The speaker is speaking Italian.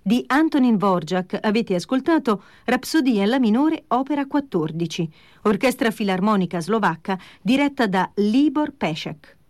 Di Antonín Dvořák avete ascoltato Rapsodia alla minore, opera 14, orchestra filarmonica slovacca diretta da Libor Pesek.